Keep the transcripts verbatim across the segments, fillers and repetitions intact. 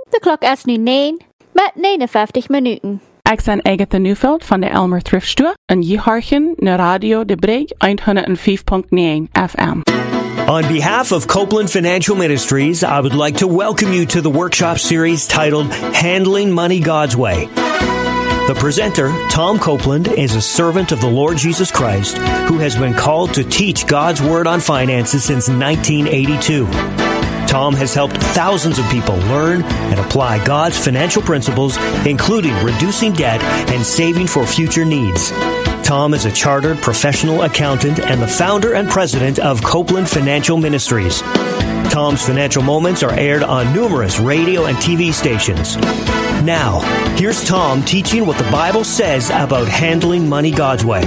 De klok is nu negen met negenenvijftig minuten. Ik ben Agatha Neufeld van de Elmer Thrift Store en je hoort naar Radio De Break honderdvijf komma negen F M. On behalf of Copeland Financial Ministries, I would like to welcome you to the workshop series titled Handling Money God's Way. The presenter, Tom Copeland, is a servant of the Lord Jesus Christ who has been called to teach God's Word on finances since nineteen eighty-two. Tom has helped thousands of people learn and apply God's financial principles, including reducing debt and saving for future needs. Tom is a chartered professional accountant and the founder and president of Copeland Financial Ministries. Tom's financial moments are aired on numerous radio and T V stations. Now, here's Tom teaching what the Bible says about handling money God's way.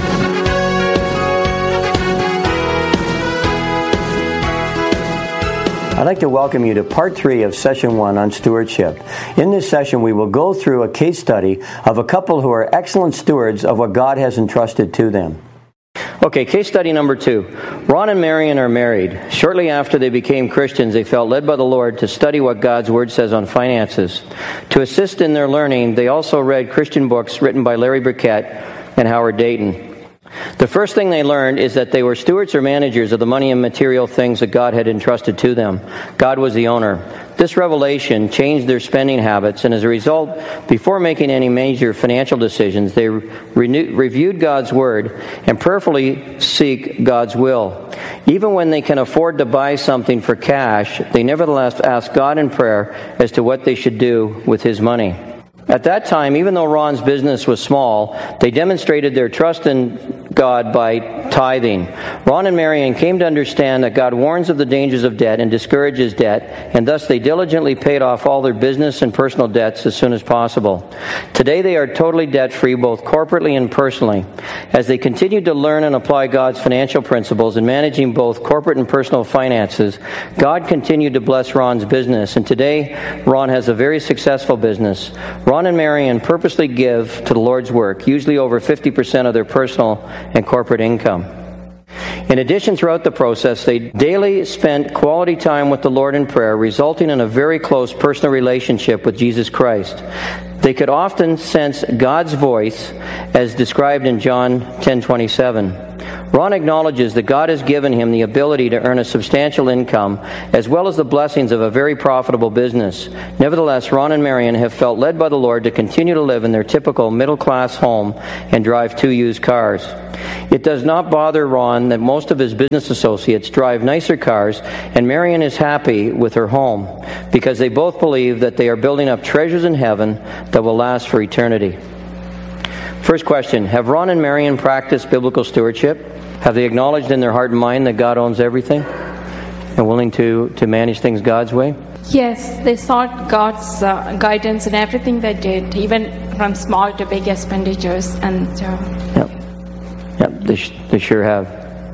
I'd like to welcome you to part three of session one on stewardship. In this session, we will go through a case study of a couple who are excellent stewards of what God has entrusted to them. Okay, case study number two. Ron and Marion are married. Shortly after they became Christians, they felt led by the Lord to study what God's Word says on finances. To assist in their learning, they also read Christian books written by Larry Burkett and Howard Dayton. The first thing they learned is that they were stewards or managers of the money and material things that God had entrusted to them. God was the owner. This revelation changed their spending habits, and as a result, before making any major financial decisions, they re- reviewed God's Word and prayerfully seek God's will. Even when they can afford to buy something for cash, they nevertheless ask God in prayer as to what they should do with His money. At that time, even though Ron's business was small, they demonstrated their trust in God by tithing. Ron and Marion came to understand that God warns of the dangers of debt and discourages debt, and thus they diligently paid off all their business and personal debts as soon as possible. Today they are totally debt-free, both corporately and personally. As they continued to learn and apply God's financial principles in managing both corporate and personal finances, God continued to bless Ron's business, and today Ron has a very successful business. Ron and Marion purposely give to the Lord's work, usually over fifty percent of their personal and corporate income. In addition, throughout the process, they daily spent quality time with the Lord in prayer, resulting in a very close personal relationship with Jesus Christ. They could often sense God's voice, as described in John ten twenty-seven. Ron acknowledges that God has given him the ability to earn a substantial income, as well as the blessings of a very profitable business. Nevertheless, Ron and Marion have felt led by the Lord to continue to live in their typical middle-class home and drive two used cars. It does not bother Ron that most of his business associates drive nicer cars, and Marion is happy with her home, because they both believe that they are building up treasures in heaven that will last for eternity. First question, have Ron and Marion practiced biblical stewardship? Have they acknowledged in their heart and mind that God owns everything and willing to, to manage things God's way? Yes, they sought God's uh, guidance in everything they did, even from small to big expenditures. And uh, Yep, yep, they, sh- they sure have.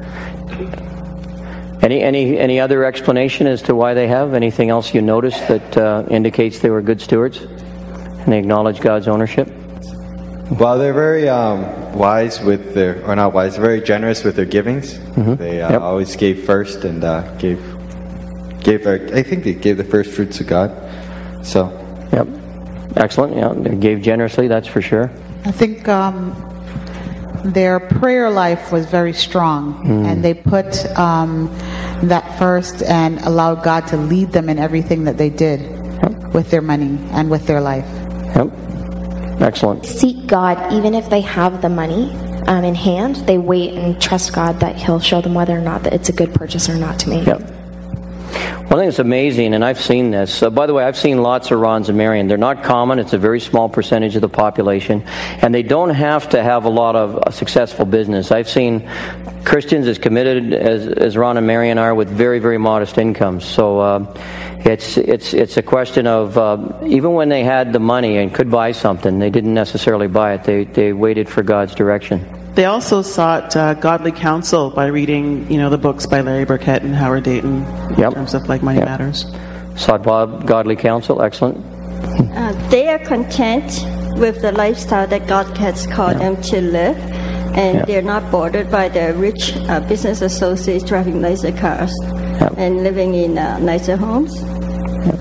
Any any any other explanation as to why they have? Anything else you noticed that uh, indicates they were good stewards and they acknowledge God's ownership? Well, they're very um, wise with their, or not wise, very generous with their givings. Mm-hmm. They uh, yep. always gave first and uh, gave, gave their, I think they gave the first fruits to God. So, yep, excellent. Yeah, they gave generously. That's for sure. I think um, their prayer life was very strong, mm. and they put um, that first and allowed God to lead them in everything that they did yep. with their money and with their life. Yep. Excellent. Seek God even if they have the money um, in hand. They wait and trust God that He'll show them whether or not that it's a good purchase or not to make. Yep. One thing that's amazing, and I've seen this. Uh, by the way, I've seen lots of Rons and Marion. They're not common. It's a very small percentage of the population. And they don't have to have a lot of uh, successful business. I've seen Christians as committed as, as Ron and Marion are with very, very modest incomes. So uh, it's it's it's a question of uh, even when they had the money and could buy something, they didn't necessarily buy it. They they waited for God's direction. They also sought uh, godly counsel by reading, you know, the books by Larry Burkett and Howard Dayton in yep. terms of like Money yep. Matters. Sought godly counsel. Excellent. Uh, they are content with the lifestyle that God has called yeah. them to live, and yeah. they're not bothered by their rich uh, business associates driving nicer cars yeah. and living in uh, nicer homes. Yeah.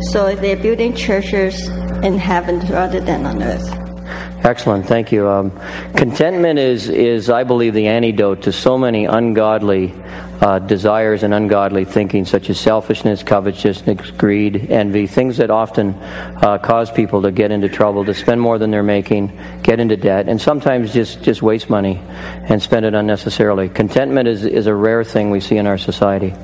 So they're building churches in heaven rather than on earth. Excellent, thank you. Um, contentment is, is, I believe, the antidote to so many ungodly uh, desires and ungodly thinking, such as selfishness, covetousness, greed, envy, things that often uh, cause people to get into trouble, to spend more than they're making, get into debt, and sometimes just, just waste money and spend it unnecessarily. Contentment is, is a rare thing we see in our society.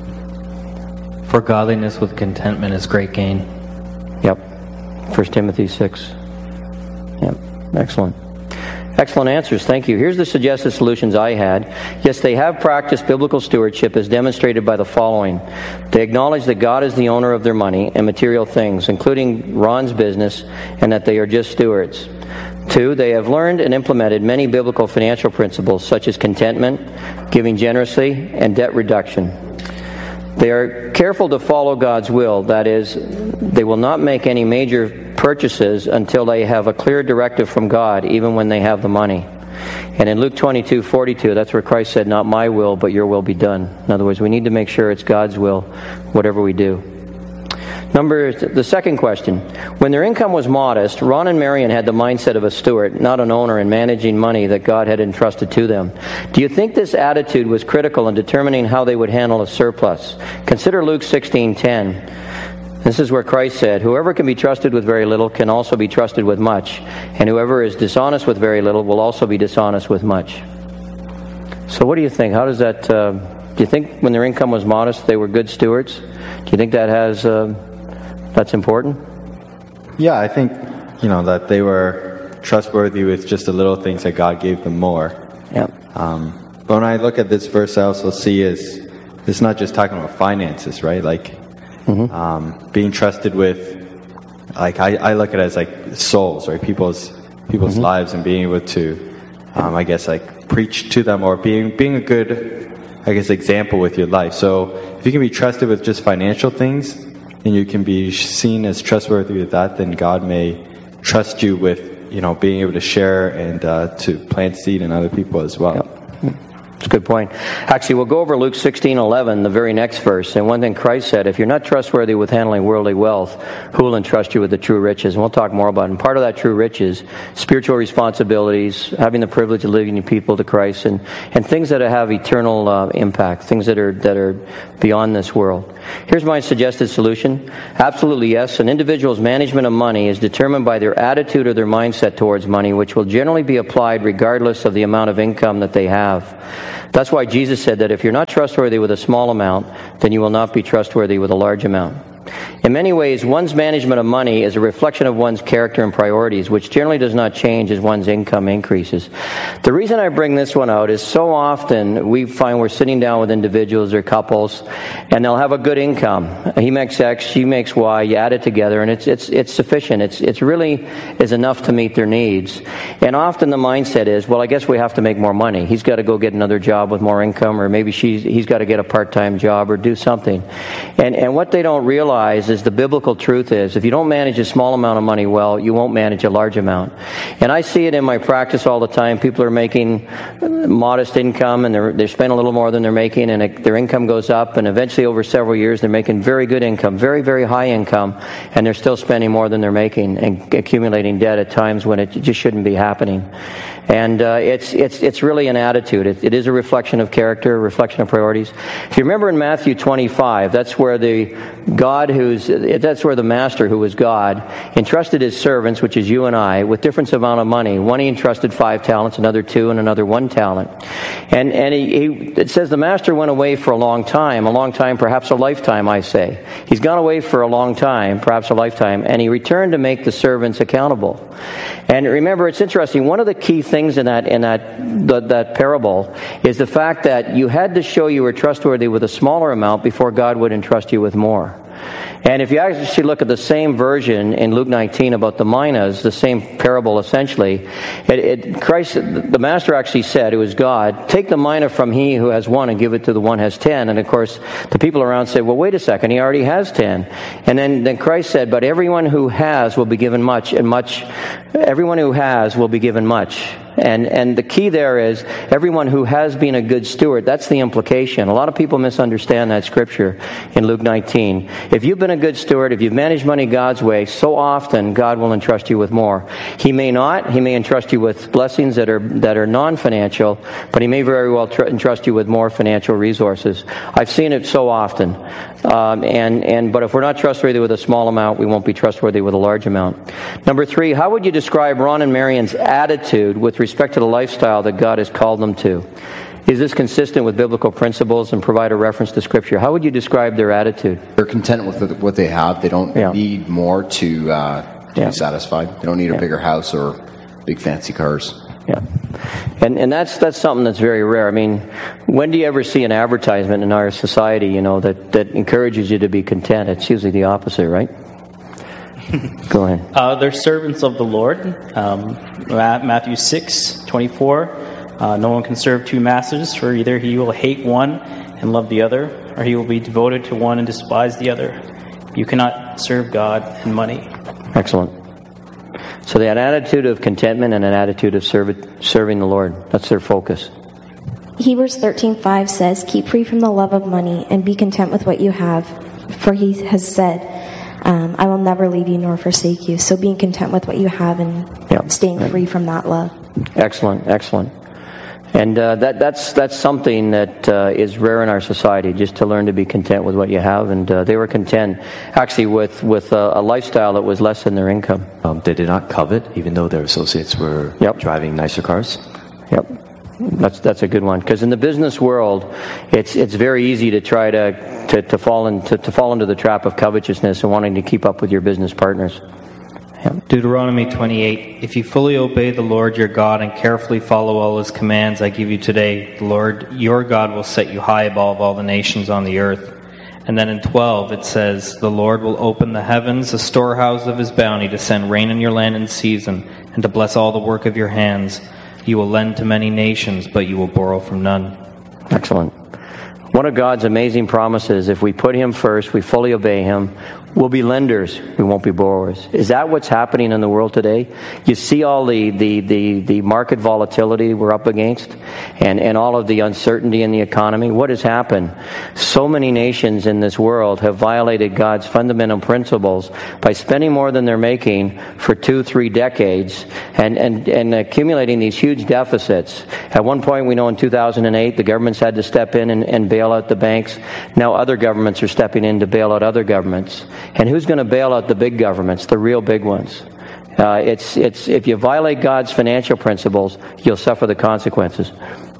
For godliness with contentment is great gain. Yep. First Timothy six. Yep. Excellent. Excellent answers. Thank you. Here's the suggested solutions I had. Yes, they have practiced biblical stewardship as demonstrated by the following. They acknowledge that God is the owner of their money and material things, including Ron's business, and that they are just stewards. Two, they have learned and implemented many biblical financial principles such as contentment, giving generously, and debt reduction. They are careful to follow God's will. That is, they will not make any major purchases until they have a clear directive from God, even when they have the money. And in Luke twenty-two forty-two, that's where Christ said, "Not my will, but your will be done." In other words, we need to make sure it's God's will, whatever we do. Number, the second question. When their income was modest, Ron and Marion had the mindset of a steward, not an owner, in managing money that God had entrusted to them. Do you think this attitude was critical in determining how they would handle a surplus? Consider Luke sixteen ten. This is where Christ said, "Whoever can be trusted with very little can also be trusted with much, and whoever is dishonest with very little will also be dishonest with much." So what do you think? How does that, uh, do you think when their income was modest they were good stewards? Do you think that has... Uh, That's important? Yeah, I think, you know, that they were trustworthy with just the little things that God gave them more. Yeah. Um, but when I look at this verse, I also see is it's not just talking about finances, right? Like mm-hmm. um, being trusted with, like I, I look at it as like souls, right? People's people's mm-hmm. lives, and being able to, um, I guess, like preach to them, or being being a good, I guess, example with your life. So if you can be trusted with just financial things, and you can be seen as trustworthy with that, then God may trust you with, you know, being able to share and uh, to plant seed in other people as well. Yep. That's a good point. Actually, we'll go over Luke sixteen eleven, the very next verse. And one thing Christ said, if you're not trustworthy with handling worldly wealth, who will entrust you with the true riches? And we'll talk more about it. And part of that true riches, spiritual responsibilities, having the privilege of leading people to Christ, and, and things that have eternal uh, impact, things that are that are beyond this world. Here's my suggested solution. Absolutely yes. An individual's management of money is determined by their attitude or their mindset towards money, which will generally be applied regardless of the amount of income that they have. That's why Jesus said that if you're not trustworthy with a small amount, then you will not be trustworthy with a large amount. In many ways, one's management of money is a reflection of one's character and priorities, which generally does not change as one's income increases. The reason I bring this one out is so often we find we're sitting down with individuals or couples, and they'll have a good income. He makes X, she makes Y, you add it together, and it's it's it's sufficient. It's it's really is enough to meet their needs. And often the mindset is, well, I guess we have to make more money. He's got to go get another job with more income, or maybe she's he's got to get a part-time job or do something. And and what they don't realize is the biblical truth is if you don't manage a small amount of money well, you won't manage a large amount. And I see it in my practice all the time. People are making modest income, and they're they're spending a little more than they're making, and it, their income goes up, and eventually over several years they're making very good income, very, very high income, and they're still spending more than they're making and accumulating debt at times when it just shouldn't be happening. And uh, it's it's it's really an attitude. It, it is a reflection of character, a reflection of priorities. If you remember in Matthew twenty-five, that's where the God who's that's where the master, who was God, entrusted his servants, which is you and I, with different amount of money. One he entrusted five talents, another two, and another one talent. And and he, he it says the master went away for a long time, a long time, perhaps a lifetime. I say he's gone away for a long time, perhaps a lifetime, and he returned to make the servants accountable. And remember, it's interesting. One of the key things in that in that that, that parable is the fact that you had to show you were trustworthy with a smaller amount before God would entrust you with more. And if you actually look at the same version in Luke nineteen about the minas, the same parable essentially, it, it, Christ, the master actually said, it was God, take the mina from he who has one and give it to the one who has ten. And of course, the people around said, well, wait a second, he already has ten. And then, then Christ said, but everyone who has will be given much, and much, everyone who has will be given much. And and the key there is everyone who has been a good steward. That's the implication. A lot of people misunderstand that scripture in Luke nineteen. If you've been a good steward, if you've managed money God's way, so often God will entrust you with more. He may not. He may entrust you with blessings that are that are non-financial, but He may very well tr- entrust you with more financial resources. I've seen it so often. Um, and and but if we're not trustworthy with a small amount, we won't be trustworthy with a large amount. Number three, how would you describe Ron and Marion's attitude with respect to the lifestyle that God has called them to? Is this consistent with biblical principles and provide a reference to Scripture? How would you describe their attitude? They're content with what they have. They don't yeah. need more to, uh, to yeah. be satisfied. They don't need a yeah. bigger house or big fancy cars. Yeah, and and that's that's something that's very rare. I mean, when do you ever see an advertisement in our society, you know, that, that encourages you to be content? It's usually the opposite, right? Go ahead. Uh, they're servants of the Lord. Um, Matthew six twenty-four. Uh, no one can serve two masters, for either he will hate one and love the other, or he will be devoted to one and despise the other. You cannot serve God and money. Excellent. So they had an attitude of contentment and an attitude of serv- serving the Lord. That's their focus. Hebrews thirteen five says, "Keep free from the love of money and be content with what you have. For He has said, um, I will never leave you nor forsake you." So being content with what you have and yep. staying yep. free from that love. Excellent, excellent. And uh, that, that's that's something that uh, is rare in our society, just to learn to be content with what you have. And uh, they were content, actually, with, with a, a lifestyle that was less than their income. Um, they did not covet, even though their associates were yep. driving nicer cars. Yep, that's that's a good one. Because in the business world, it's it's very easy to try to to, to fall into to fall into the trap of covetousness and wanting to keep up with your business partners. Yep. Deuteronomy twenty-eight. If you fully obey the Lord your God and carefully follow all His commands I give you today, the Lord your God will set you high above all the nations on the earth. And then in twelve it says, the Lord will open the heavens, a storehouse of His bounty, to send rain in your land in season, and to bless all the work of your hands. You will lend to many nations, but you will borrow from none. Excellent. One of God's amazing promises, if we put Him first, we fully obey Him, we'll be lenders, we won't be borrowers. Is that what's happening in the world today? You see all the, the, the, the market volatility we're up against and, and all of the uncertainty in the economy. What has happened? So many nations in this world have violated God's fundamental principles by spending more than they're making for two, three decades and, and, and accumulating these huge deficits. At one point, we know in two thousand eight, the governments had to step in and, and bail out the banks. Now other governments are stepping in to bail out other governments. And who's going to bail out the big governments, the real big ones? Uh, it's it's if you violate God's financial principles, you'll suffer the consequences.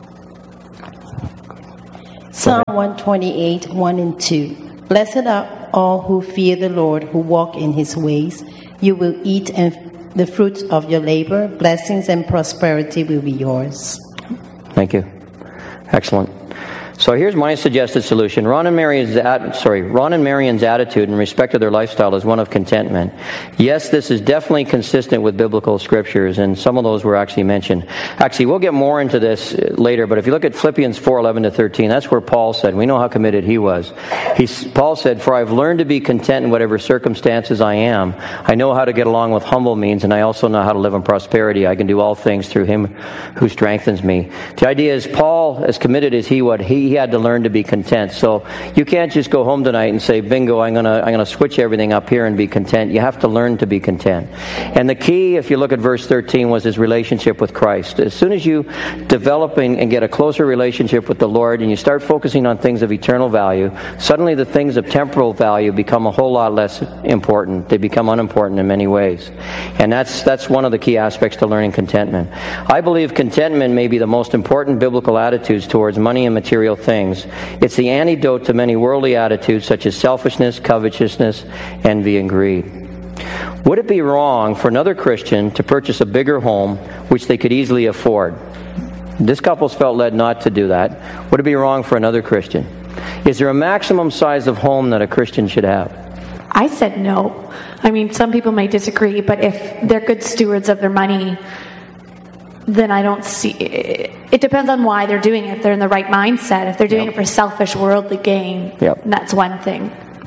Psalm one twenty-eight, one and two. Blessed are all who fear the Lord, who walk in His ways. You will eat and the fruits of your labor. Blessings and prosperity will be yours. Thank you. Excellent. So here's my suggested solution. Ron and Marion's sorry, Ron and Marion's attitude in respect to their lifestyle is one of contentment. Yes, this is definitely consistent with biblical scriptures, and some of those were actually mentioned. Actually, we'll get more into this later, but if you look at Philippians four eleven to thirteen, that's where Paul said, we know how committed he was. He's, Paul said, "For I've learned to be content in whatever circumstances I am. I know how to get along with humble means, and I also know how to live in prosperity. I can do all things through Him who strengthens me." The idea is, Paul, as committed as he was, he He had to learn to be content. So you can't just go home tonight and say, bingo, I'm gonna I'm gonna switch everything up here and be content. You have to learn to be content. And the key, if you look at verse thirteen, was his relationship with Christ. As soon as you develop and get a closer relationship with the Lord and you start focusing on things of eternal value, suddenly the things of temporal value become a whole lot less important. They become unimportant in many ways. And that's that's one of the key aspects to learning contentment. I believe contentment may be the most important biblical attitudes towards money and material things. It's the antidote to many worldly attitudes such as selfishness, covetousness, envy, and greed. Would it be wrong for another Christian to purchase a bigger home which they could easily afford? This couple's felt led not to do that. Would it be wrong for another Christian? Is there a maximum size of home that a Christian should have? I said no. I mean, some people may disagree, but if they're good stewards of their money, then I don't see... It depends on why they're doing it. If they're in the right mindset, if they're doing yep. it for selfish, worldly gain, yep. that's one thing.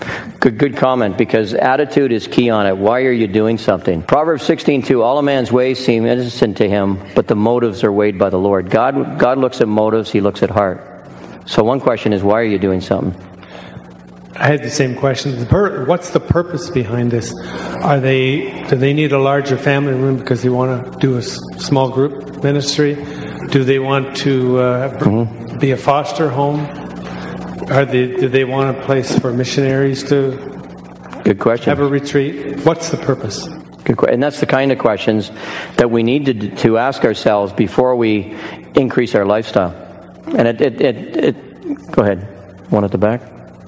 Good, good comment, because attitude is key on it. Why are you doing something? Proverbs sixteen two, all a man's ways seem innocent to him, but the motives are weighed by the Lord. God, God looks at motives, he looks at heart. So one question is, why are you doing something? I had the same question. The pur- what's the purpose behind this? Are they do they need a larger family room because they want to do a s- small group ministry? Do they want to uh, mm-hmm. be a foster home? Are they do they want a place for missionaries to Good question. have a retreat? What's the purpose? Good question. And that's the kind of questions that we need to to ask ourselves before we increase our lifestyle. And it it it, it go ahead. One at the back.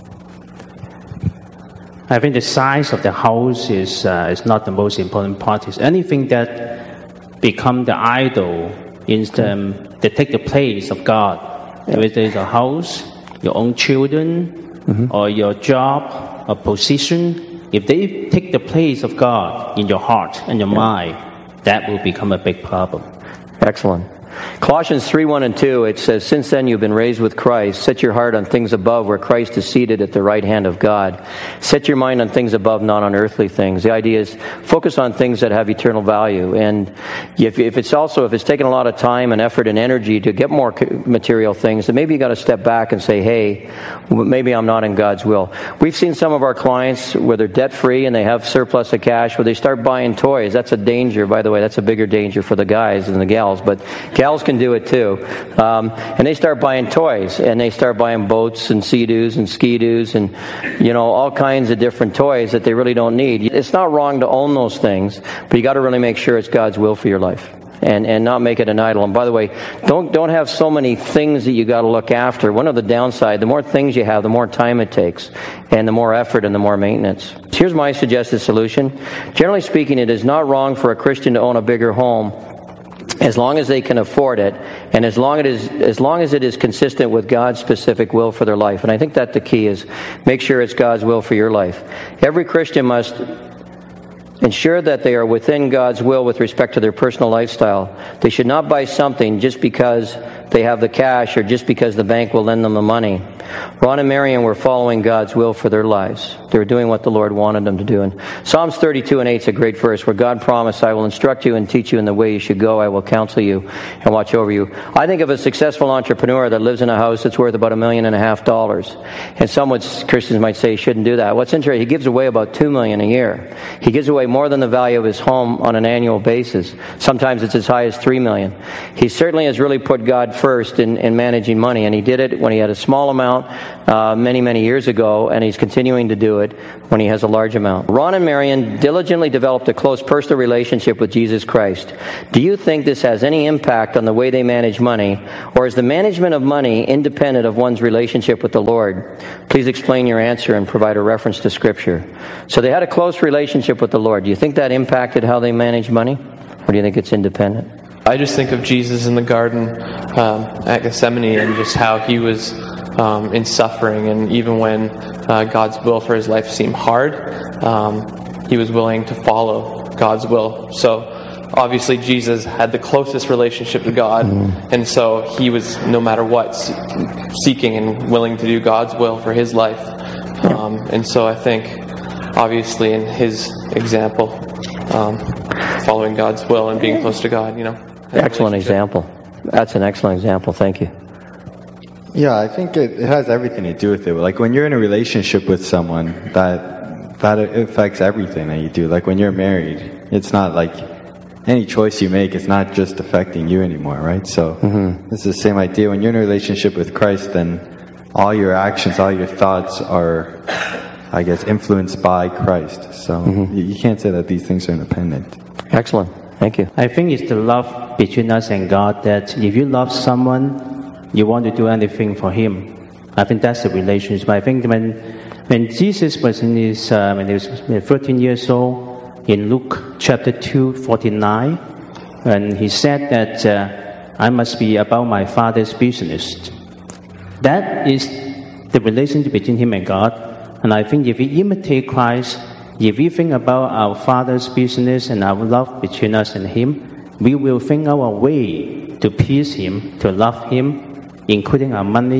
I think the size of the house is uh, is not the most important part. It's anything that become the idol is the, that take the place of God. Yeah. Whether it's a house, your own children, mm-hmm. or your job, or position, if they take the place of God in your heart and your yeah. mind, that will become a big problem. Excellent. Colossians three, one and two, it says, since then you've been raised with Christ. Set your heart on things above where Christ is seated at the right hand of God. Set your mind on things above, not on earthly things. The idea is focus on things that have eternal value. And if, if it's also, if it's taken a lot of time and effort and energy to get more material things, then maybe you got to step back and say, hey, maybe I'm not in God's will. We've seen some of our clients where they're debt-free and they have surplus of cash, where they start buying toys. That's a danger, by the way. That's a bigger danger for the guys than the gals. But gals can do it too. Um, and they start buying toys, and they start buying boats and Sea-Doos and Ski-Doos and, you know, all kinds of different toys that they really don't need. It's not wrong to own those things, but you got to really make sure it's God's will for your life. And and not make it an idol. And by the way, don't don't have so many things that you got to look after. One of the downside, the more things you have, the more time it takes, and the more effort and the more maintenance. Here's my suggested solution. Generally speaking, it is not wrong for a Christian to own a bigger home, as long as they can afford it, and as long, it is, as long as it is consistent with God's specific will for their life. And I think that the key is make sure it's God's will for your life. Every Christian must ensure that they are within God's will with respect to their personal lifestyle. They should not buy something just because they have the cash or just because the bank will lend them the money. Ron and Marion were following God's will for their lives. They were doing what the Lord wanted them to do. And Psalms thirty-two and eight is a great verse where God promised, I will instruct you and teach you in the way you should go. I will counsel you and watch over you. I think of a successful entrepreneur that lives in a house that's worth about a million and a half dollars. And some would, Christians might say he shouldn't do that. What's interesting, he gives away about two million a year. He gives away more than the value of his home on an annual basis. Sometimes it's as high as three million. He certainly has really put God first in, in managing money, and he did it when he had a small amount uh, many, many years ago, and he's continuing to do it when he has a large amount. Ron and Marion diligently developed a close personal relationship with Jesus Christ. Do you think this has any impact on the way they manage money, or is the management of money independent of one's relationship with the Lord? Please explain your answer and provide a reference to Scripture. So they had a close relationship with the Lord. Do you think that impacted how they manage money, or do you think it's independent? I just think of Jesus in the garden um, at Gethsemane and just how he was um, in suffering, and even when uh, God's will for his life seemed hard, um, he was willing to follow God's will. So obviously Jesus had the closest relationship to God, mm. and so he was, no matter what, seeking and willing to do God's will for his life. Um, and so I think, obviously, in his example, um, following God's will and being close to God, you know. Excellent example. That's an excellent example. Thank you. Yeah, I think it, it has everything to do with it. Like when you're in a relationship with someone, that that affects everything that you do. Like when you're married, it's not like any choice you make, it's not just affecting you anymore, right? So mm-hmm. it's the same idea. When you're in a relationship with Christ, then all your actions, all your thoughts are, I guess, influenced by Christ. So mm-hmm. you, you can't say that these things are independent. Excellent. Thank you. I think it's the love between us and God, that if you love someone, you want to do anything for him. I think that's the relationship. I think when when Jesus was in his uh, when he was thirteen years old, in Luke chapter two forty nine, when he said that uh, I must be about my Father's business. That is the relationship between him and God. And I think if we imitate Christ, if we think about our Father's business and our love between us and him, we will think our way to please him, to love him, including our money,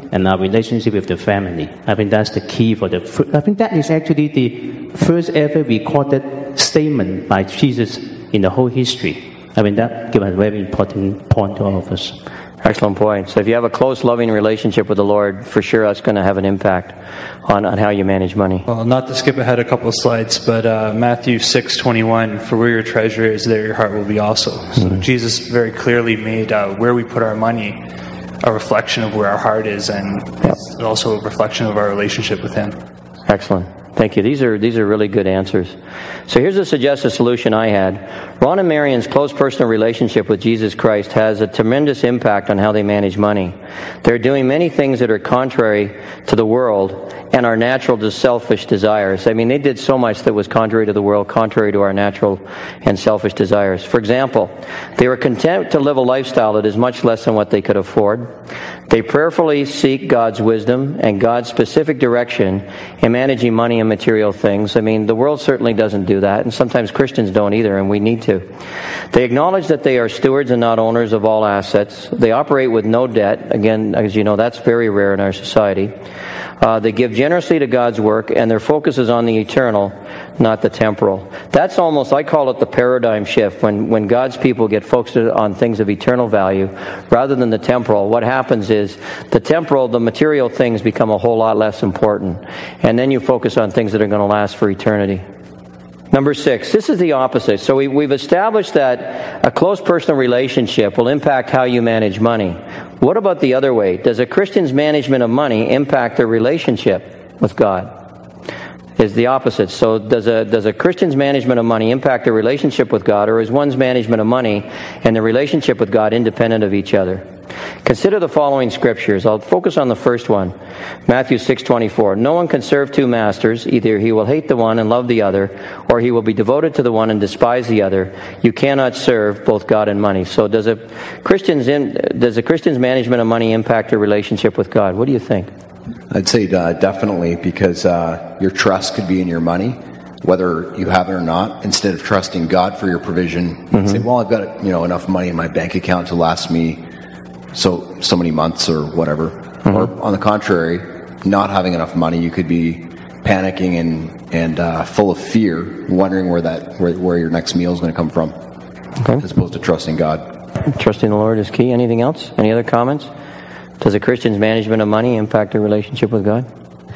and our relationship with the family. I think that's the key for the. I think that is actually the first ever recorded statement by Jesus in the whole history. I mean, that gives a very important point to all of us. Excellent point. So if you have a close, loving relationship with the Lord, for sure that's going to have an impact on, on how you manage money. Well, not to skip ahead a couple of slides, but uh, Matthew six twenty-one, for where your treasure is, there your heart will be also. So mm-hmm. Jesus very clearly made uh, where we put our money a reflection of where our heart is, and yep. it's also a reflection of our relationship with Him. Excellent. Thank you. These are these are really good answers. So here's a suggested solution I had. Ron and Marion's close personal relationship with Jesus Christ has a tremendous impact on how they manage money. They're doing many things that are contrary to the world and our natural to selfish desires. I mean, they did so much that was contrary to the world, contrary to our natural and selfish desires. For example, they were content to live a lifestyle that is much less than what they could afford. They prayerfully seek God's wisdom and God's specific direction in managing money and material things. I mean, the world certainly doesn't do that, and sometimes Christians don't either, and we need to. They acknowledge that they are stewards and not owners of all assets. They operate with no debt. Again, as you know, that's very rare in our society. Uh, they give generously to God's work, and their focus is on the eternal, not the temporal. That's almost, I call it the paradigm shift. When, when God's people get focused on things of eternal value rather than the temporal, what happens is the temporal, the material things become a whole lot less important. And then you focus on things that are going to last for eternity. Number six, this is the opposite. So we, we've established that a close personal relationship will impact how you manage money. What about the other way? Does a Christian's management of money impact their relationship with God? Is the opposite. So does a does a Christian's management of money impact their relationship with God, or is one's management of money and the relationship with God independent of each other? Consider the following scriptures. I'll focus on the first one. Matthew six twenty-four. No one can serve two masters. Either he will hate the one and love the other, or he will be devoted to the one and despise the other. You cannot serve both God and money. So does a Christian's in, does a Christian's management of money impact their relationship with God? What do you think? I'd say uh, definitely, because uh, your trust could be in your money, whether you have it or not. Instead of trusting God for your provision, mm-hmm. say, "Well, I've got you know enough money in my bank account to last me so so many months or whatever." Mm-hmm. Or on the contrary, not having enough money, you could be panicking and and uh, full of fear, wondering where that where, where your next meal is going to come from, okay. as opposed to trusting God. Trusting the Lord is key. Anything else? Any other comments? Does a Christian's management of money impact their relationship with God?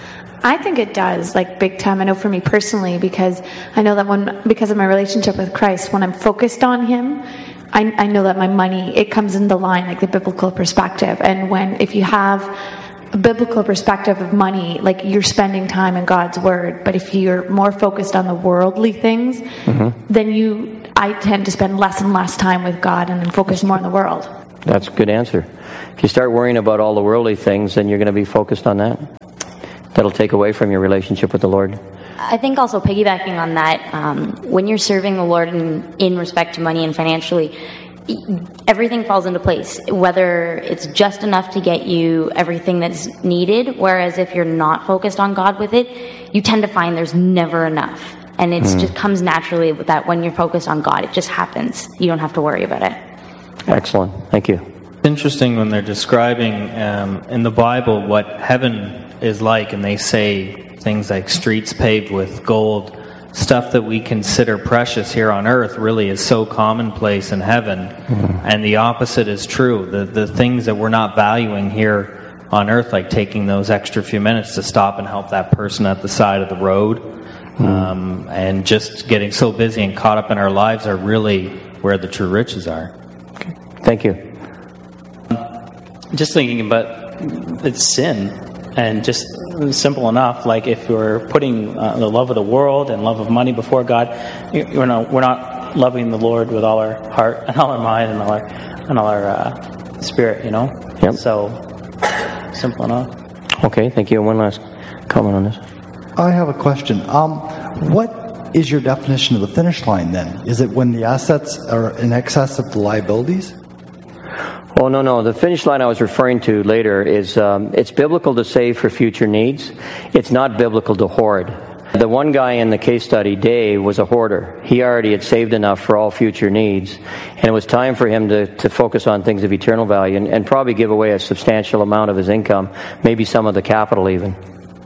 I think it does, like big time. I know for me personally, because I know that when, because of my relationship with Christ, when I'm focused on Him, I, I know that my money, it comes into line, like the biblical perspective. And when, if you have a biblical perspective of money, like you're spending time in God's Word, but if you're more focused on the worldly things, mm-hmm. then you, I tend to spend less and less time with God and then focus more on the world. That's a good answer. If you start worrying about all the worldly things, then you're going to be focused on that. That'll take away from your relationship with the Lord. I think also piggybacking on that, um, when you're serving the Lord in, in respect to money and financially, everything falls into place, whether it's just enough to get you everything that's needed, whereas if you're not focused on God with it, you tend to find there's never enough. And it mm. just comes naturally with that when you're focused on God. It just happens. You don't have to worry about it. Excellent. Thank you. It's interesting when they're describing um, in the Bible what heaven is like, and they say things like streets paved with gold. Stuff that we consider precious here on earth really is so commonplace in heaven. Mm-hmm. And the opposite is true. The the things that we're not valuing here on earth, like taking those extra few minutes to stop and help that person at the side of the road, mm-hmm. um, and just getting so busy and caught up in our lives, are really where the true riches are. Okay. Thank you. Just thinking about it's sin, and just simple enough. Like if you're putting uh, the love of the world and love of money before God, you know, we're not loving the Lord with all our heart and all our mind and all our and all our uh, spirit. You know. Yep. So simple enough. Okay. Thank you. One last comment on this. I have a question. Um, what is your definition of the finish line then? Is it when the assets are in excess of the liabilities? Oh, no, no. The finish line I was referring to later is um, it's biblical to save for future needs. It's not biblical to hoard. The one guy in the case study, Dave, was a hoarder. He already had saved enough for all future needs, and it was time for him to, to focus on things of eternal value and, and probably give away a substantial amount of his income, maybe some of the capital even.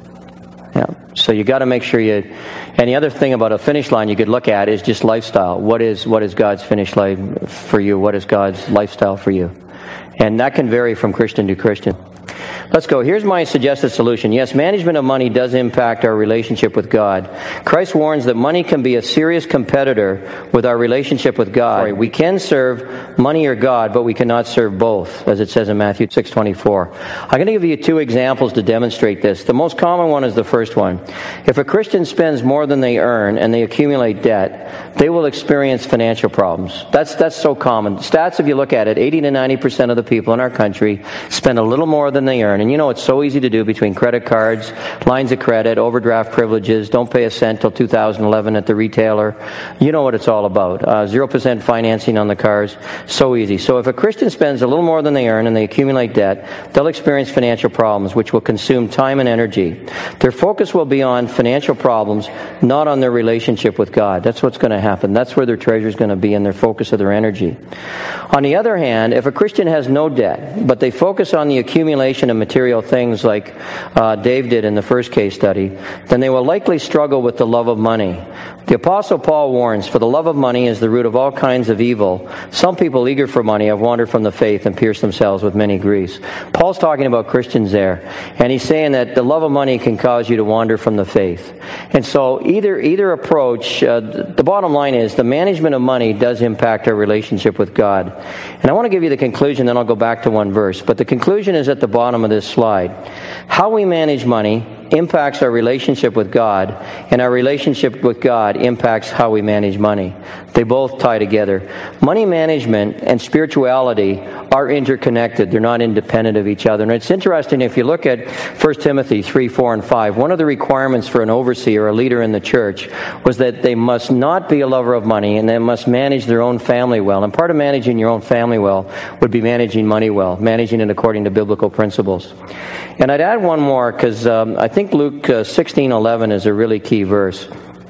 Yeah. So you got to make sure you. And the other thing about a finish line you could look at is just lifestyle. What is what is God's finish line for you? What is God's lifestyle for you? And that can vary from Christian to Christian. Let's go. Here's my suggested solution. Yes, management of money does impact our relationship with God. Christ warns that money can be a serious competitor with our relationship with God. Sorry, we can serve money or God, but we cannot serve both, as it says in Matthew six twenty-four. I'm going to give you two examples to demonstrate this. The most common one is the first one. If a Christian spends more than they earn and they accumulate debt, they will experience financial problems. That's that's so common. Stats, if you look at it, eighty to ninety percent of the people in our country spend a little more than they earn. And you know, it's so easy to do between credit cards, lines of credit, overdraft privileges, don't pay a cent till two thousand eleven at the retailer. You know what it's all about. Uh, zero percent financing on the cars. So easy. So if a Christian spends a little more than they earn and they accumulate debt, they'll experience financial problems, which will consume time and energy. Their focus will be on financial problems, not on their relationship with God. That's what's going to happen. That's where their treasure is going to be and their focus of their energy. On the other hand, if a Christian has no debt, but they focus on the accumulation of material things like uh, Dave did in the first case study, then they will likely struggle with the love of money. The Apostle Paul warns, for the love of money is the root of all kinds of evil. Some people eager for money have wandered from the faith and pierced themselves with many griefs. Paul's talking about Christians there, and he's saying that the love of money can cause you to wander from the faith. And so either either approach, uh, the bottom line is the management of money does impact our relationship with God. And I want to give you the conclusion, then I'll go back to one verse. But the conclusion is at the bottom of this slide. How we manage money impacts our relationship with God, and our relationship with God impacts how we manage money. They both tie together. Money management and spirituality are interconnected. They're not independent of each other. And it's interesting, if you look at First Timothy three, four, and five, one of the requirements for an overseer, a leader in the church, was that they must not be a lover of money, and they must manage their own family well. And part of managing your own family well would be managing money well, managing it according to biblical principles. And I'd add one more, because um, I think Luke uh, sixteen eleven is a really key verse.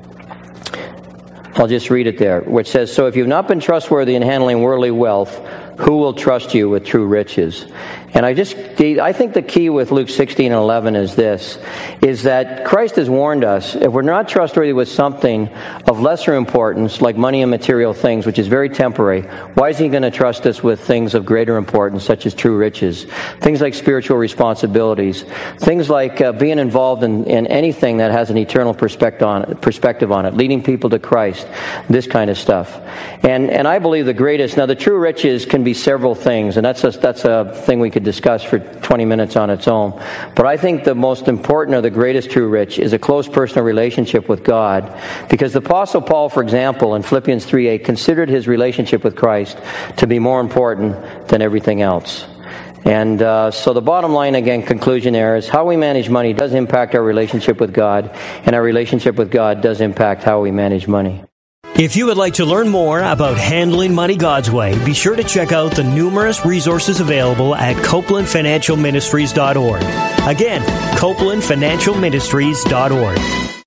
I'll just read it there, which says, "So if you've not been trustworthy in handling worldly wealth, who will trust you with true riches?" And I just, I think the key with Luke sixteen and eleven is this, is that Christ has warned us, if we're not trustworthy with something of lesser importance, like money and material things, which is very temporary, why is He going to trust us with things of greater importance, such as true riches? Things like spiritual responsibilities, things like uh, being involved in, in anything that has an eternal perspective on it, perspective on it, leading people to Christ, this kind of stuff. And and I believe the greatest, now the true riches can be several things, and that's a, that's a thing we could discuss for twenty minutes on its own. But I think the most important or the greatest true rich is a close personal relationship with God. Because the Apostle Paul, for example, in Philippians three eight, considered his relationship with Christ to be more important than everything else. And uh, so the bottom line, again, conclusion there is how we manage money does impact our relationship with God, and our relationship with God does impact how we manage money. If you would like to learn more about handling money God's way, be sure to check out the numerous resources available at Copeland Financial Ministries dot org. Again, Copeland Financial Ministries dot org.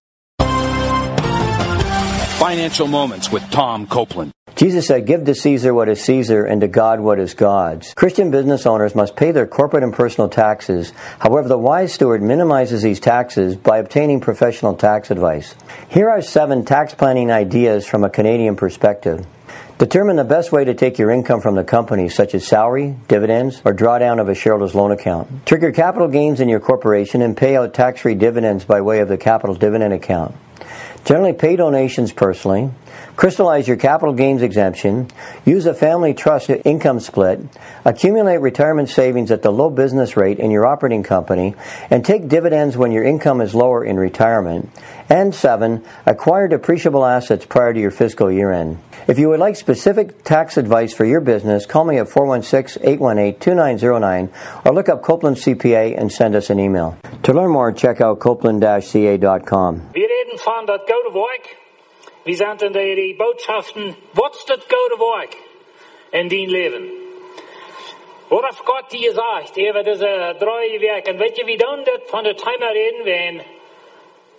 Financial Moments with Tom Copeland. Jesus said, "Give to Caesar what is Caesar, and to God what is God's." Christian business owners must pay their corporate and personal taxes. However, the wise steward minimizes these taxes by obtaining professional tax advice. Here are seven tax planning ideas from a Canadian perspective. Determine the best way to take your income from the company, such as salary, dividends, or drawdown of a shareholder's loan account. Trigger capital gains in your corporation and pay out tax-free dividends by way of the capital dividend account. Generally pay donations personally. Crystallize your capital gains exemption. Use a family trust income split. Accumulate retirement savings at the low business rate in your operating company. And take dividends when your income is lower in retirement. And seven, acquire depreciable assets prior to your fiscal year end. If you would like specific tax advice for your business, call me at four one six, eight one eight, two nine zero nine or look up Copeland C P A and send us an email. To learn more, check out Copeland C A dot com. Wir reden von dat gouden werk. Wir sind in die Botschaften, what's dat gouden werk in dien leven? Wat heeft God die gesagt, over diese drei Werke? En weet je wie dan dat van de timer reden, wenn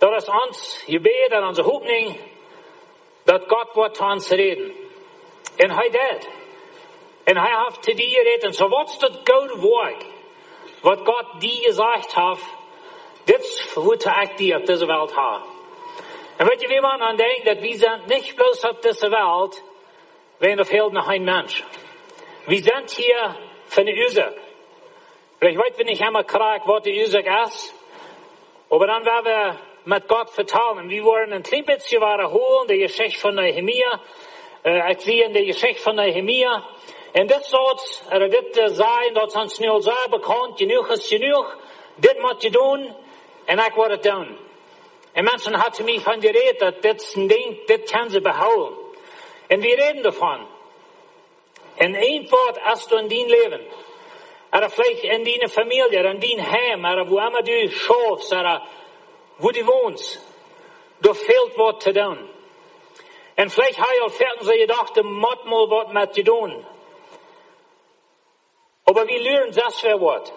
dat is ons gebed en onze hoopning, dat God wordt te ons reden. En hij deed. En hij heeft te die gereden. So wat is dat goede woord? Wat God die gezegd heeft, dit is hoe ik die op deze wereld heb. En weet je, wie man aan denkt, dat we zijn niet bloß op deze wereld, wenn of heel nog een mens. We zijn hier voor de Ursache. Vielleicht weet we niet helemaal krijg wat de Ursache is, aber dan werden we met God vertalen. We worden een klein beetje waren holen, de Geschichte van Nehemia. Uh, ik zie in de Geschichte van Nehemia. En dit soort, er dit uh, zijn, dat ons nu al zeer bekend, genoeg is genoeg, dit moet je doen, en ik word het doen. En mensen hadden mij van gereed, dat dit een ding, dit kan ze behouden. En we reden ervan. En één woord als du in dien leven, er vielleicht in die familie, in die heim, er wo immer du schaffst, er wo du wohnst, du fehlt wat te doen. En vielleicht habe ich al fertig so gedacht, du musst mal was mit je doen. Aber wir lernen das für was.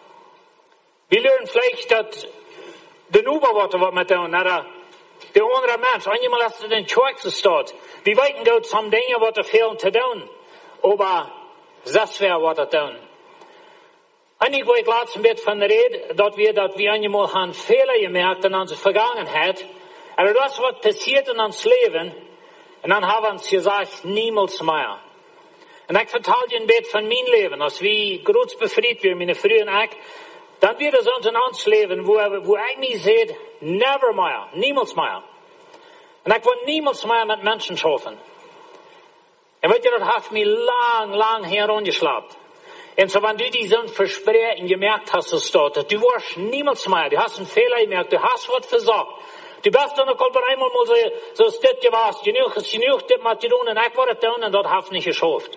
Wir lernen vielleicht, dass de Nuber wat wat met doen, oder de andere Mensch, einmal als er den Schwarzen steht. Wir weten gut, some Dinge, wat er fehlen te doen. Aber das wäre was er tun. En ik weet laatst een beetje van de reden dat we dat we eenmaal een Fehler gemerkt in onze Vergangenheit. En dat is wat passiert in ons leven. En dan hebben we ons gezegd, niemals meer. En ik vertel je een beetje van mijn leven. Als we groot bevrijd werden, mijn vriend en ik, dan wird es uns in ons leven, wo, wo ik niet zeg, never meer, niemals meer. En ik wil niemals meer met mensen schaffen. En weet je, dat heeft mij lang, lang herumgeschleppt. En so, wenn du diesen Versprechen gemerkt hast, es dort, du warst niemals mehr, du hast einen Fehler gemerkt, du hast was versagt. Du bist dann noch einmal mal so, so ist das gewesen, genug ist genug, das muss du tun, und ich war das tun, und das hast du nicht geschafft.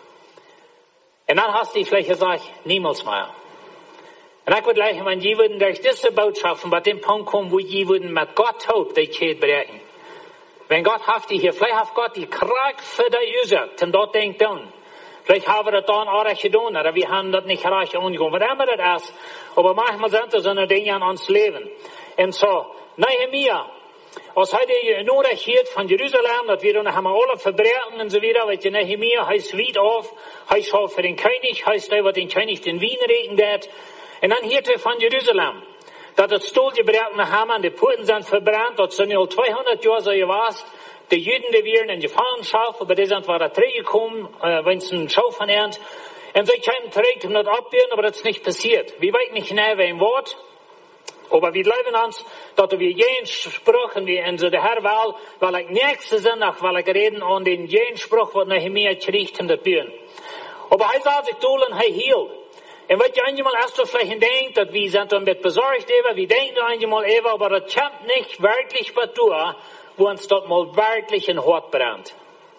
Und dann hast du vielleicht gesagt, niemals mehr. Und ich würde gleich, wenn die würden durch diese Botschaften bei dem Punkt kommen, wo die würden mit Gott Hope die Kette brechen. Wenn Gott hat die hier, vielleicht hat Gott die Kraft für die Ursache, zum dort denkt tun. Vielleicht haben wir das dann auch recht getan, oder wir haben das nicht recht angegangen. Was immer das ist, aber manchmal sind das so eine Dinge in uns Leben. Und so, Nehemia, als heute nur regiert von Jerusalem, dass wir dann haben alle Verbrechen und so weiter, weil die Nehemia heißt weit auf, heißt auch für den König, heißt der, was den König den Wien reden wird. Und dann hier von Jerusalem, dass das Stuhlgebrechen haben, und die Porten sind verbrannt, das sind ja zweihundert Jahre so gewesen. Die Juden, die waren in Gefangenschaft, aber die sind wieder zurückgekommen, äh, wenn es ein Schau von Ernst. Und sie kamen zurück, um das abwehren, aber das ist nicht passiert. Wir weten nicht genau, wer Wort. Aber wir glauben uns, dass wir jeden Spruch, und wir in so der Herr will, weil ich nächste sind, auch weil ich reden an den jeden Spruch, was Nehemia kriegt, um das Bühren. Aber er sah sich durch und er hielt. Und wenn ihr einmal erst so vielleicht denkt, dass wir sind damit besorgt, wir denken einmal, aber das kommt nicht wirklich was durch, wo uns dort mal wirklich ein Hort brennt.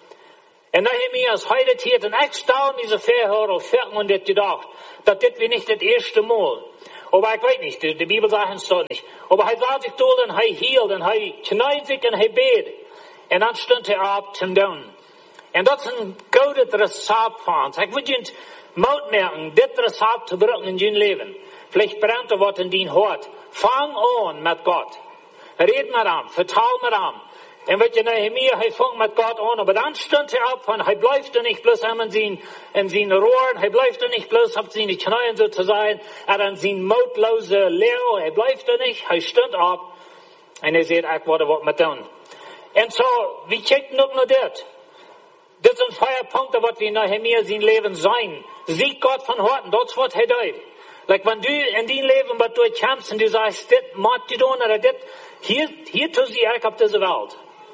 Und Nehemia ist heute hier, und ich staune diese Verhörer auf vierzig und das gedacht, dass das wir nicht das erste Mal. Aber ich weiß nicht, die, die Bibel sagt uns dort nicht. Aber er sah sich durch und er hielt und er knallt sich und er bet. Und dann stund er ab zum Tun. Und das ist ein gutes Rezept für uns. Ich würde Ihnen Mut merken, das Rezept zu brauchen in dein Leben. Vielleicht brennt er was in dein Hort. Fang an mit Gott. Red mit ihm, vertraue mit ihm. Und wenn ihr Nehemia, er fängt mit Gott an, aber dann stund er ab und er bleibt doch nicht bloß in seinen, in seinen Rohren, er bleibt doch nicht bloß auf seine Knien so zu sein, er an seinen mautlose Lehrer, er bleibt doch nicht, er stund ab und er sagt, ich wollte was mit tun. Und so, wir checken noch nur das. Das sind Feuerpunkte, was wir in Nehemia sein Leben sein. Sieht Gott von Horten, das wird er tut. Like, wenn du in dein Leben was durchkämpfst und du sagst, das muss du tun, oder das, hier, hier tust du ich auf dieser Welt.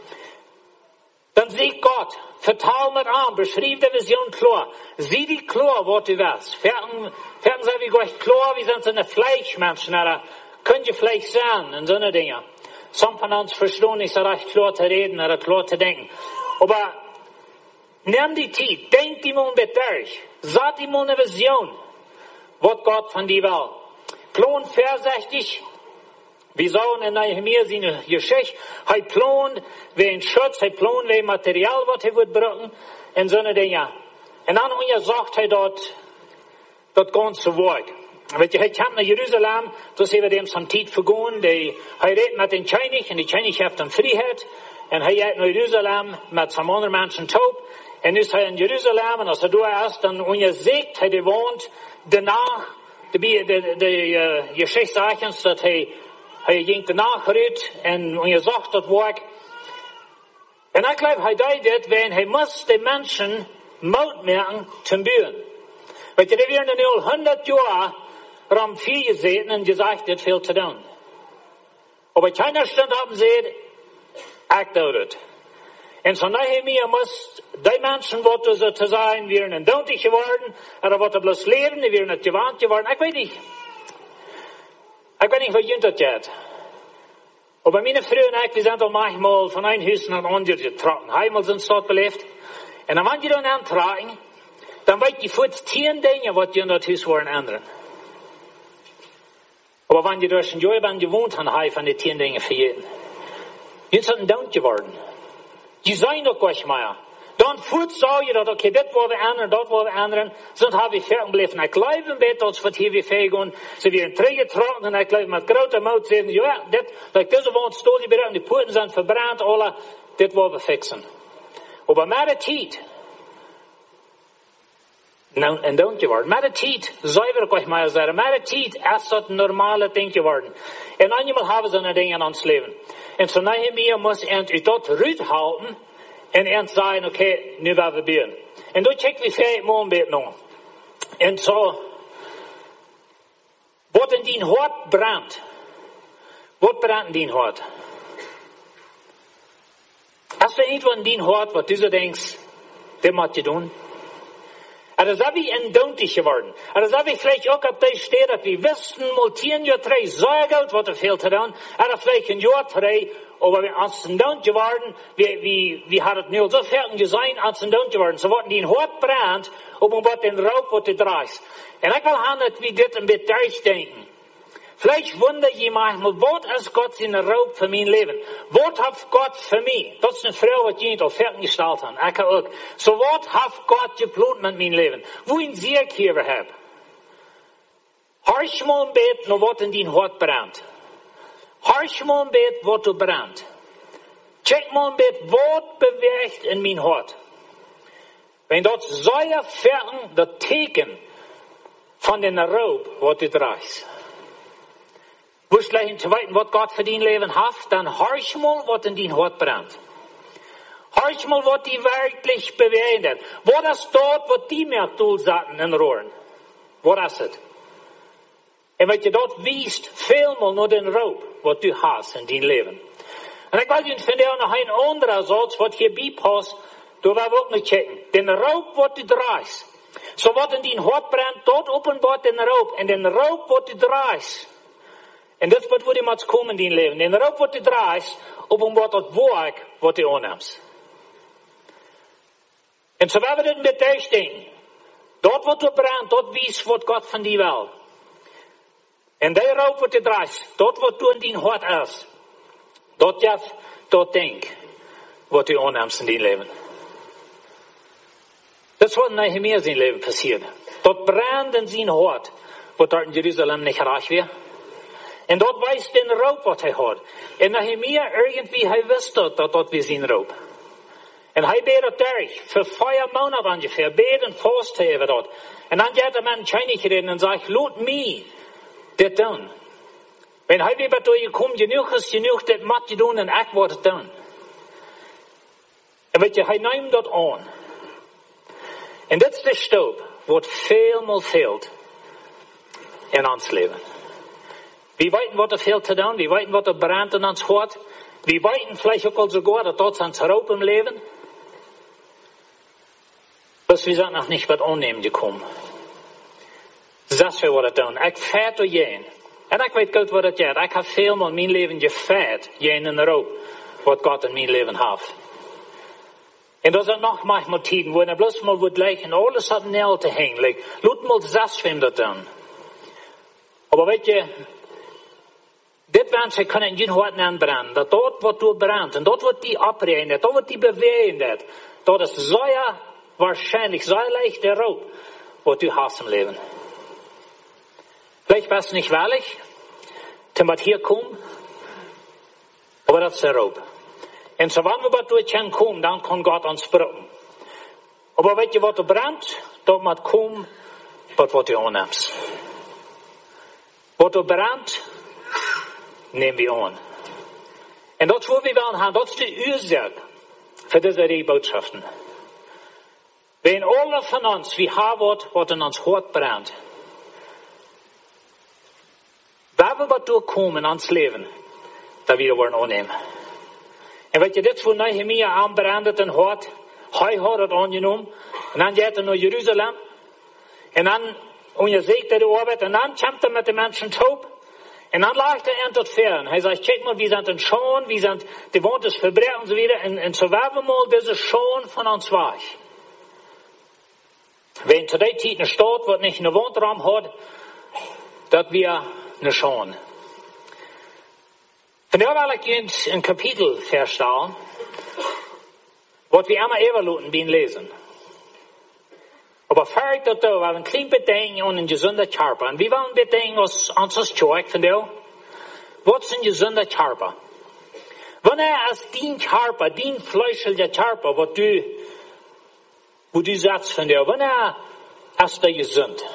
Dann sieh Gott, vertrau mit an, beschrieb die Vision klar. Sieh die klar, was du wirst. Fertig, fertig sei wie gleich klar, wir sind so eine Fleischmenschen, oder können ihr vielleicht sein, und so eine Dinge. Some von uns verstehen nicht so recht klar zu reden, oder klar zu denken. Aber, nimm die Zeit, denk die mal mit durch. Sag die mal eine Vision, was Gott von dir will. Plan vorsichtig. Wir sagen in Nehemia seine Geschichte, er plant wie ein Schutz, er plant wie ein Material, was er wird brauchen, und so eine Dinge. Und dann sagt er dort, das ganze Wort. Weet je, hij komt naar Jeruzalem, dus hebben we hem some tijd vergaan. Hij redt met een Chinese en die Chinese heeft hem vrijheid. En hij gaat naar Jeruzalem met some andere mensen taub. En nu is hij in Jeruzalem en als hij daar is, dan onderzoekt hij de woont. Daarna, de, de, de, de uh, geschichtsachens, dat hij, hij ging daarna gered en onderzocht dat werk. En ik geloof, hij deed dit, want hij moest de mensen moed maken te buren. Weet je, er werden nu al honderd jaar ram vier gezeten en gezegd, dit veel te doen. Aber keiner stand op en zei, ik doe het. En zo Nehemia moest die mensen wat ze te zijn, weer een doontig geworden, en wat bloos leren, die weer niet gewand geworden. Ik weet niet. Ik weet niet wat je dat gaat. Aber meine Frau und ich, wir sind auch manchmal von einem Haus nach einem anderen getragen. Einmal sind dort belebt. Und dann, wenn die dann antragen, dann weiß die Fuß zehn Dinge, was die in das Haus waren, ändern. Aber wenn die durch ein Jahr waren gewohnt haben, haben von den zehn Dingen verjeten. Jetzt sind down geworden. Die seien doch gar nicht mehr. Dann Fuß sah je dat, okay, dit worden ändern, dat worden ändern. Sonst habe ich fertig gebleven. Ik geloof een beetje als wat hier weer vergaan. Ze weer een tree getrokken en ik geloof met grote moed zeggen, ja, dit, like deze woont stoel die bereid, die poorten zijn verbrand, alle, dit worden we fixen. Maar met de tijd, nou, en don't geworden, met de tijd, zuiver ik euch maar zeggen, met de tijd is dat een normale ding geworden. En eenmaal hebben ze een ding in ons leven. En zo Nehemia moest uit dat ruit houden, en eens zeggen, oké, okay, nu gaan we beginnen. En dan checken we vijf maanden bij nog. En zo, wat in die hart brandt. Wat brandt in die hart? Als er iets in die hart, wat du so denkst, dat moet je doen. En dan zijn we indontig geworden. En dan zijn we vielleicht ook op deze stad, dat we wisten, mal tien jaar terug, zeer goed wat er veel te doen. En dan vielleicht een jaar terug, aber wir als indontig geworden, wir, wir, wir hadden het nu zo fertig gezien, als indontig geworden. Ze worden die in hart brandt, op een wat in rook wat er draait. En ik wil gaan dat we dit een beetje durchdenken. Vielleicht wundert je manchmal, wat is God in de rook voor mijn leven? Wat heeft God voor mij? Dat is een vrouw wat je niet al fertig gesteld hebt. Ik ook. So wat heeft God geplant met mijn leven? Wohin zie ik hier heb? Harsch mal een beetje naar wat in die hart brandt. Harsch mal een beetje wat er brandt. Check mal een beetje wat beweegt in mijn hart. Wenn dat zeer fertig dat teken van de rook wat er draait. Wist je te weten wat God voor die leven heeft, dan harsch mal wat in die hart brandt. Harsch mal wat die werkelijk beweegt. Wat is dat wat die merkt doelzetten en roeren? Wat is het? En wat je dat wiest, veelmaal naar den roep wat du hast in die leven. En ik wil je vinden nog een andere zats wat hier bijpast, door waar we ook nog checken. Den roep wat du draait. Zo wat in die hart brandt, dat openbaart den roep. En den roep wat du draait. En dat is wat we moeten komen in die leven. Den roep wat du draait, openbaart dat werk wat du aanneemt. En zo hebben we dit met deze dingen. Dat wat du brandt, dat wiest wat God van die wil. En die roep wat du draait, dat wat du in die hart is. Dat jef, dat denk, wat du aanneemt in die leven. Dat is wat in Nehemia zijn leven passiert. Dat brandt in zijn hart, wat daar in Jeruzalem niet graag weer. En dat wijst den roep wat hij had. En Nehemia irgendwie, hij wist dat, dat dat weer zijn roep. En hij beet het durch, voor vijf maanden ongeveer, beet en vast hebben dat. En dan gaat de man Chinese gereden en zegt, laat mij dit doen. Wenn hij weer bij je komt, genoeg is genoeg, dit moet je doen en ik word het doen. En weet je, hij neemt dat aan. En dit is de stap, wat veelmaal veelt in ons leven. We weten wat er veel te doen, we weten wat er brandt in ons hart. We weten vielleicht ook al sogar, dat dat ons roep im leven. Dus we zijn nog niet wat aannemen gekomen. Dat is wat het doen. Ik vet door jeen. En ik weet goed wat het gaat. Ik heb veelmaal mijn leven gevet, jeen in de roep, wat God in mijn leven heeft. En dat zijn nog manchmal tijden, wo je bloos mal wordt lijken, alles hat nel te hängen. Like, laat mal zes van dat doen. Maar weet je, dit mensen kunnen in je hart aanbranden. Dat dat wat du brandt, en dat wat die oprijden, dat wat die bewegen, dat is zeer waarschijnlijk, zeer leicht de roep, wat du hast im leven. Vielleicht war es nicht wahrlich, zum was hier kommt, aber das ist der Raub. Und so wenn wir was durch kommen, dann kann Gott uns brücken. Aber wenn ihr was brennt, dann muss kommen, was du annimmst. Was du brennt, nehmen wir an. Und das, wo wir wollen haben, das ist die Ursache für diese Botschaften. Wenn alle von uns, wir haben was, was in uns Hort brennt, wenn wir was durchkommen ans Leben, da wieder wollen annehmen. Und wenn ihr das, wo Nehemia anbrennt in Hort, Hij had het angenommen, und dann geht er nach Jerusalem, und dann, und er segte die Arbeit, und dann kämpft er mit den Menschen taub, und dann lag er in das Fern. Er sagt, check mal, wir sind in Schon, wir sind, die wohnt das Verbrechen und so wieder, und, und so werden wir mal diese Schon von uns weich. Wenn zu der Zeit eine Stadt, was nicht einen Wohnraum hat, das wir eine Schon. Von der will ich ein Kapitel verstehen, was wir immer evaluieren, beim Lesen. Aber fahre ich das da, weil wir ein klein Bedenken und ein gesunder Körper. Und wir wollen bedenken uns, uns das Zeug von dir. Was ist ein gesunder Körper? Wenn er als dein Körper, dein fleischlicher Körper, was du, wo du sagst von dir, wenn er als der gesund.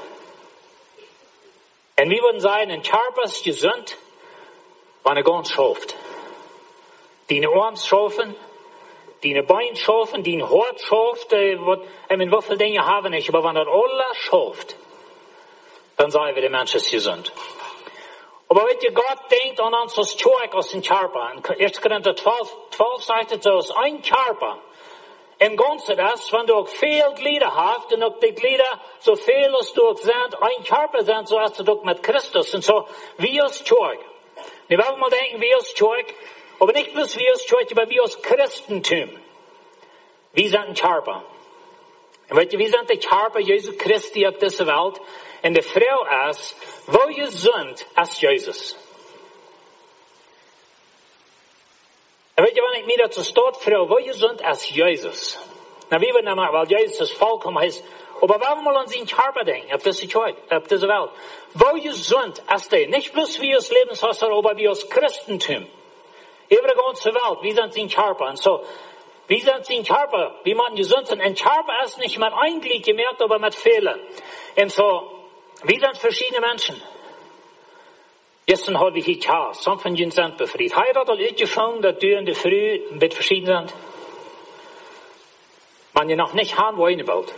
Und wir würden sagen, ein Körper ist gesund, wenn er ganz schafft. Deine Arme schaffen, deine Beine schaffen, dein Hort schafft, äh, wat, ich meine, wie viele Dinge haben nicht, aber wenn das alles schafft, dann sagen wir, der Mensch ist gesund. Aber wenn ihr Gott denkt an uns das Zeug aus dem Körper, in erster Korinther zwölf, zwölf sagt es so, aus ein Körper, im Ganzen das, wenn du auch viele Glieder hast, und auch die Glieder, so viel als du auch sind, ein Körper sind, so hast du doch mit Christus, und so, wie das Zeug. Wir wollen mal denken, wie das Zeug, aber nicht bloß wie das Zeug, aber wie das Christentum. Wir sind ein Körper. Und weißt du, wir sind der Körper Jesu Christi auf dieser Welt, und die Frau ist, wo ihr sind, als Jesus. Und weißt du, wenn ich mir dazu steht, Frau, wo ihr sind, als Jesus. Na, wie wir nehmen, weil Jesus das vollkommen heißt, aber wenn wir mal an seinen Körper denken, auf diese Zeug, auf diese Welt, wo ihr sind, als der, nicht bloß wie das Lebenswasser, aber wie das Christentum. Über die ganze Welt, wie sind sein Körper? Und so, wie sind sein Körper? Wie man gesund sind. Ein Körper ist nicht mit ein Glied gemerkt, aber mit Fehlern. Und so, wie sind verschiedene Menschen? Gestern habe ich hier Chaos. Some von ihnen sind befreit. Heirat hat euch gefangen, dass du in der Früh ein bisschen verschieden sind. Man ja noch nicht haben, wo eingebaut.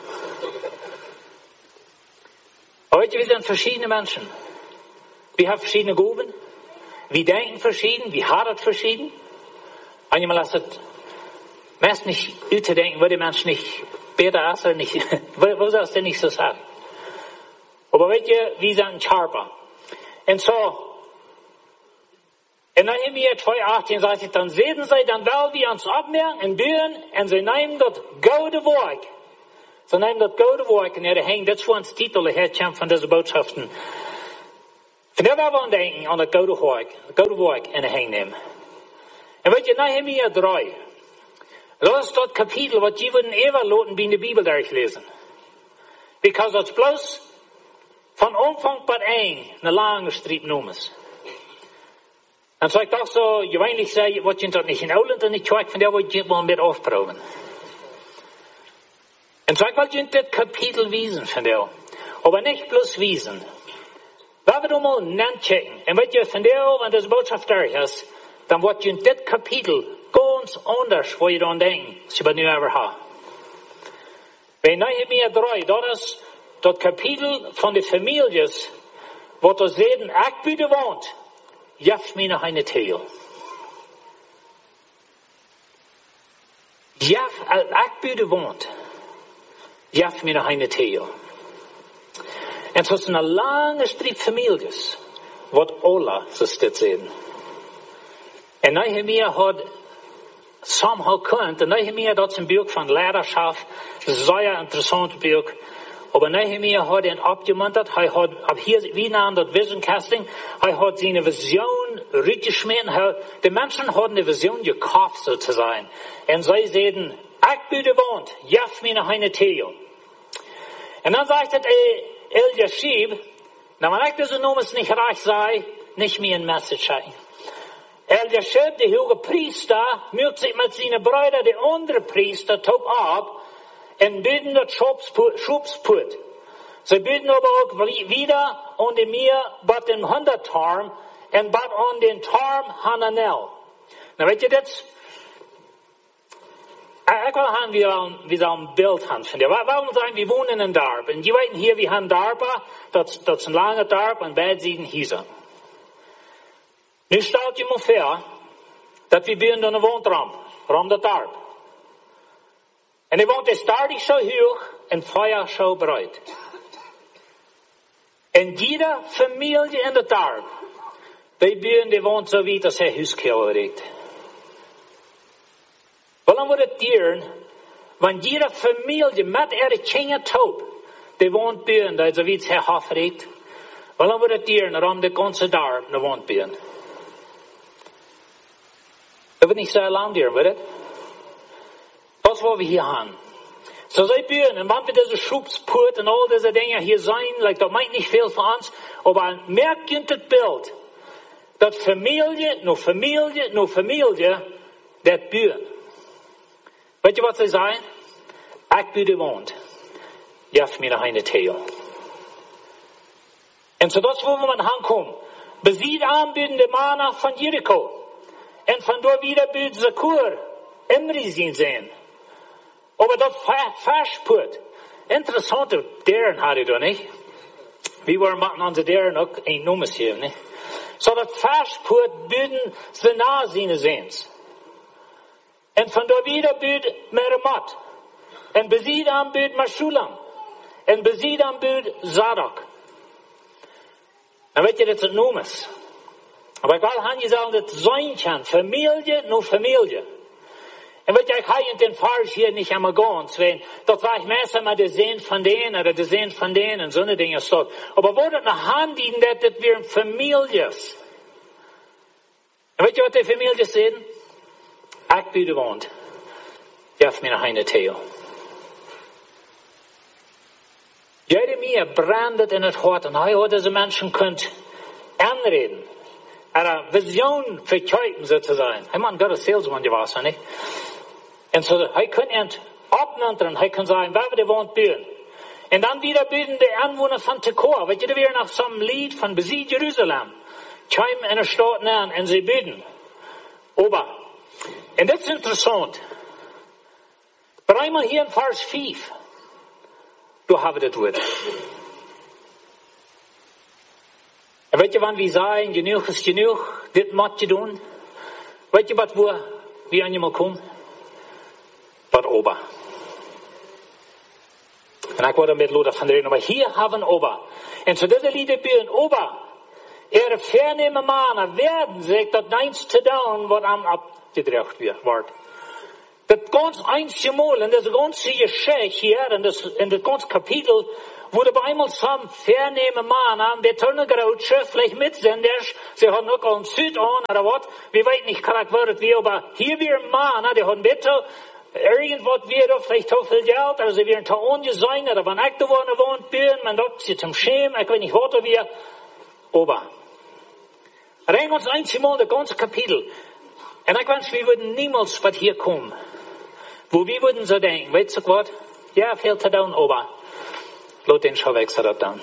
Heute, wir sind verschiedene Menschen. Wir haben verschiedene Gruppen. Wir denken verschieden, wir haben verschieden. Manchmal ist es meist nicht überdenken, würde der Mensch nicht besser ist oder nicht. Wo soll es denn nicht so sagen? Aber weißt ihr, wir sind ein Körper. Und so, in Nehemia zwei achtzehn sagt es, dann sehen sie, dann wollen wir uns abmerken und bühren, und sie nehmen das gute Werk. Sie nehmen das gute Werk, und er hängt, das ist uns Titel, der Herr von diesen Botschaften. Von der wir wollen denken an das gute Werk, das gute Werk in den Hang nehmen. Und weißt ihr, Nehemia drei, das ist das Kapitel, was die würden evaluieren, wie in der Bibel durchlesen. Because das bloß von Anfang bis Ende eine lange Striebnummer ist. Dann sagt auch so, gewöhnlich sei, was ich das nicht in Irland und nicht von der wollte ich mal mit aufproben. Und sagt, was ich das Kapitel wiesen von der, aber nicht bloß wiesen. Wenn wir mal nachchecken, und wenn ihr von der, wenn das Botschaft durch ist, dann wird ihr das Kapitel ganz anders, wo ihr dann denkt, als ihr nie ever habt. Bei Nehemia drei, das ist das Kapitel von den Familien, wo du sehen, ich bin gewohnt, jeft mir noch eine Teil. Ich bin gewohnt, jeft mir noch eine Teil. En het was een lange strijd families, wat alle zo dit sehen. En Nehemia had somehow kunt, en Nehemia dat is een boek van leiderschap, zeer interessant boek. Aber Nehemia had een opgemuntert, hij had, ab hier, wie naam dat vision casting, hij had zijn vision rückgeschmissen, die mensen hadden de vision gekauft, so zu sein. En zij zeiden, ik ben gewohnt, jef mir noch eine Theo. En dan zegt het, Eliashib, Nou, maar ik dus een noemen niet reich sei, nicht meer een message zijn. Eliashib, de hoge priester, mögt sich mit seinen Brüdern, de andere priester, top ab, en bidden dat Schubsput. Sie bidden aber auch wieder an den Meer, bat den Hundertarm, en bat an den Tarm Hananel. Nou, weet je dit? Ik wil gaan wie zo'n beeld gaan vinden. Waarom zijn we wonen in een dorp? En je weet hier, we hebben dorpen, dat, dat is een lange dorp, en beide zijden hier. Nu stelt je me voor, dat we binnen een woonramp, rond het dorp. En die woont is stadig zo hoog, en feuer zo breed. En iedere familie in het dorp, die binnen die woont zo wie dat hij huiskeel reikt. Waarom wordt het dieren, want iedere familie met er kinge top, die woont binnen, dat zo wie hij afreikt. Waarom wordt het dieren rond de ganze dorp, die woont binnen. Dat wordt niet zo lang duren, weet het? Dat is wat we hier hebben. Zo zij binnen, en wanneer we deze Schubsput en al deze dingen hier zijn, like, dat maakt niet veel van ons, maar merk je het beeld, dat familie, no familie, no familie, dat binnen. Weet je wat ze zeggen? Ik ben de woont. Jef me naar een teel. En zo dat is waar we aan komen. Beziet aanbieden de mannen van Jericho. En van door wieder bieden ze koer. Imri zien zijn. Maar dat versput. Interessante deren hadden we niet. We waren maken onze deren ook een noemen hier, niet? Zo dat versput bieden ze nazien zijn. En van daar wieder bud Meremat. En bezied aan bud Meshulam. En bezied aan bud Zadok. En weet je dat het noemen is? Maar ik wil gaan je zeggen dat zijn kan. Familie, no familie. En weet je, ik ga je in den Vers hier niet helemaal gaan. Zween, dat waar ik meestal maar de zin van de een, of de zin van de een, en zo'n dingen staat. Maar wordt het naar hand dienen dat het weer een familie is. En weet je wat die familie zijn? Ik ben de woont. Jef me naar een teel. Jeremia brandt in het hart en hij had deze mensen kunt aanreden. Er een visioen verkijken sozusagen. Hij man Gottes salesman gewassen, niet? En zo, hij kon het opmunteren. Hij kon zeggen, waar we de woont bieden. En dan wieder bieden de aanwoner van Tekoa. Weet je, er weer nog zo'n lied van Bezied Jeruzalem. Kwamen in de stad aan en ze bieden. Ober. En dat is interessant. Maar eenmaal hier in vers vijf. Daar hebben we het woord. En weet je wanneer we zeggen, genoeg is genoeg, dit moet je doen. Weet je wat we, wie aan je mal komen? Wat ober. En ik word er met Lothar van reden, maar hier hebben we ober. En zo deze lieden bieden ober. Er vernehme mannen werden zich dat niets te doen, wat aan abgedrecht wordt. Dat ganz einzige Mal in deze ganze Geschichte hier, in das, in das ganze Kapitel, wurde bei einmal some vernehme Mannen, der Tunnelgrautsche, vielleicht Mitsenders, sie haben auch einen Süd an, oder was, wir weten nicht gerade, was wie, aber hier wir Mannen, die haben bitte, irgendwas wieder, vielleicht auch viel Geld, also sie werden da ungesehen, oder wenn ich da wohnt bin, man sagt sie zum Schämen, ich weiß nicht, was wir, aber, rein uns einzige Mal, das ganze Kapitel, und ich weiß, wir würden niemals was hier kommen, wo wir würden so denken, weißt du was, ja, fehlt da down, aber, laat den schon weg, so das dann.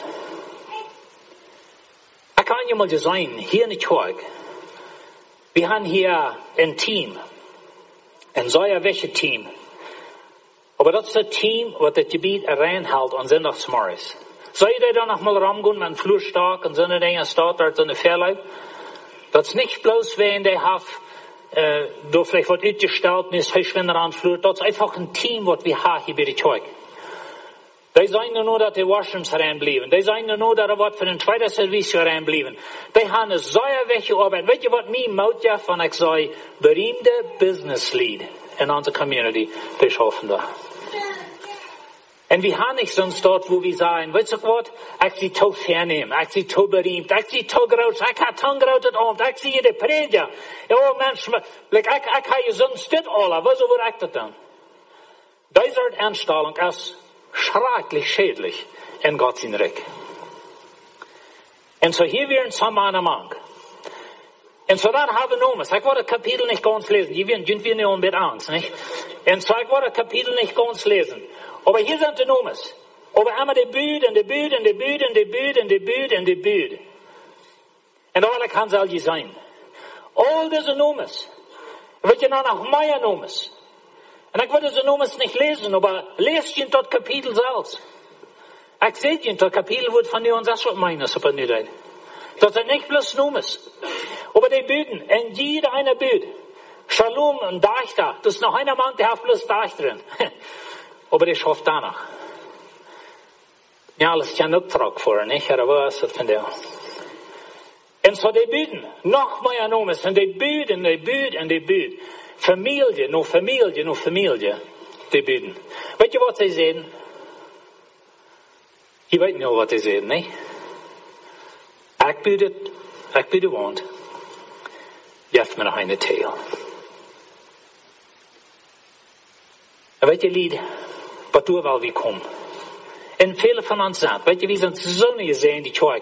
Ich kann ja mal sagen, hier in der Kirche, wir haben hier ein Team, ein sehr welches Team, aber das ist ein Team, was das Gebiet reinhält und Sonntagsmorgens. Soll ihr da noch mal rumgehen, mit einem Flurstark und so eine Dinge, steht da so eine Verleib? Das ist nicht bloß, wenn der hat, äh, da vielleicht was ausgestellt ist, verschwinden an Flur, das ist einfach ein Team, was wir haben hier bei der Kirche. Die zijn er nur, dat die washrooms reinblijven. Die zijn er nur, dat er wat voor een tweede service reinblijven. Die gaan een zeer wegje arbeid. Weet je wat mij mout ja van ik zei, beroemde business lead in onze community. Die schaffen dat. En we gaan niet zo'n stad, wo we zeggen, weet je wat, ik zie te verneem, ik zie te beroemd, ik zie te groot, ik heb te groot het om, ik zie je de prediger. Ja, mensen, like, ik, ik ga je zo'n stad alle, wat zo wil ik dat dan? Deze aanstelling is schrecklich schädlich in Gottes Reich. En zo hier weer een samen mang. En zo dan hebben we noemen. Ik wil het kapitel niet ganz lesen. Die werden wir niet met angst, niet? En zo ik wil het kapitel niet ganz lesen. Maar hier zijn de noemen. Maar immer de buurt en de buurt en de buurt en de buurt en de buurt en de buurt. En alle kan zal je zijn. Al deze noemen. Weet je nou nog meer noemen? En ik wil deze noemen niet lezen, maar lees je in dat kapitel zelfs. Ik zeg je in dat kapitel wordt van nu ons dat wat meines op een nieuwheid. Dat zijn niet plus noemen. Aber die Büden, en jeder eine Büd, Shalom und Dach da, das ist noch einer Mann, der hat bloß Dach drin. Aber die schafft danach. Ja, alles kann auch trag vor, nicht? Aber was ist von der? Und so die Büden, noch mehr noemen, und die Büden, die Büd, und die Büd. Familie, nur Familie, nur Familie, die Büden. Weet je wat sie sehen? Je weet niet wat sie sehen, nicht? Ik büde, ik büde woont. Geef me nog een teel. En weet je, lied, wat doe wel wie kom. En vele van ons zijn, weet je, wie zijn zonen gezien in die kerk.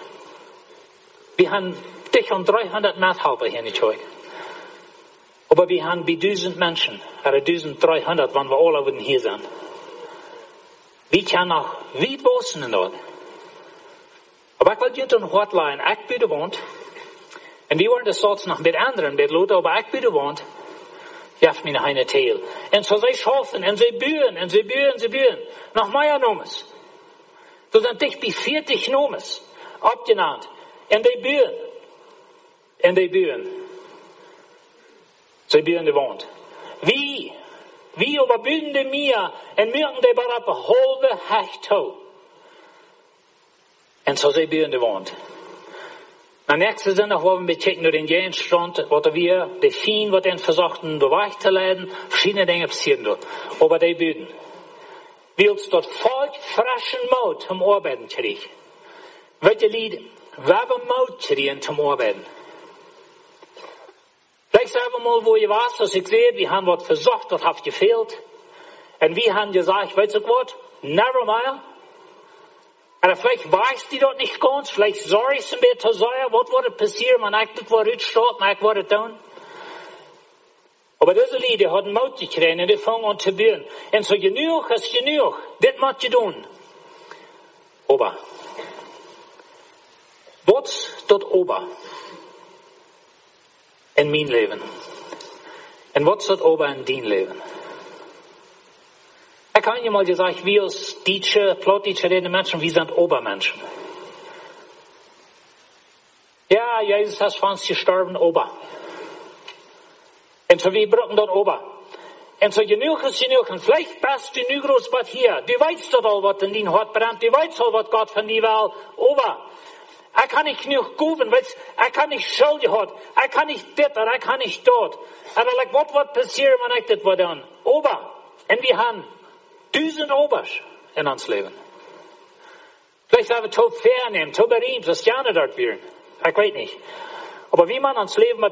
We hebben dik aan driehonderd Methelper hier in die kerk. Maar we hebben bij duizend mensen, er duizend driehonderd, wanneer we alle würden hier zijn. We kunnen nog weit bossen in dat. Maar ik wil je toen hotline, ik büde woont. En die waren de soort nog met anderen, met Luther, maar ik büde woont. Geef me nog een teel. En zo zij schaffen, en zij buren, en zij buren, en zij buren. Nog meer noemes. Er zijn dicht bij veertig noemes opgenaamd. En die buren. En die buren. Zij buren de woont. Wie? Wie over buren de meer, en merken die maar op een halve hecht toe. En zo zij buren de woont. Na nächste Sinne haben wir checken nur den Jenstrand, oder wir, die Fien, wat den versuchten, beweich zu leiden, verschiedene Dinge passieren dort. Aber die Büden, willst dort voll frischen Maut zum Arbeiten kriegen. Welche Lied, wir haben Maut kriegen zum Arbeiten. Vielleicht sagen wir mal, wo ihr warst, dass ich sehe, wir haben was versucht, das hat gefehlt. Und wir haben gesagt, weißt du was, never mind. Oder vielleicht weiß die dort nicht ganz, vielleicht sorry ich ein bisschen zu sagen, was würde passieren, wenn ich das war rückstart, wenn ich würde tun. Aber diese Lieder hatten Mut gekriegt und die fangen an zu büren. Und so genug ist genug, das muss je tun. Aber, was dort ober in mein Leben? Und was dort ober in dein Leben? Ich habe ja mal gesagt, wir als Deutsche, Plattdeutsche reden Menschen, wir sind Obermenschen. Ja, Jesus hat für uns gestorben, Ober. Und so wir brauchen dort Ober. Und so genug ist genug. Und vielleicht passt du nicht groß was hier. Du weißt doch all, was in dein Hart brennt. Du weißt all, was Gott von dir will. Ober. Er kann nicht genug geben, weißt, er kann nicht Schuld gehabt. Er kann nicht das, er kann nicht dort. Und er sagt, was wird passieren, wenn ich das war dann? Ober. Und wir haben Duizend obers in ons leven. Vielleicht hebben we het heel ver nemen, heel beriemt, dat is ja niet dat weer. Ik weet niet. Maar wie man ons leven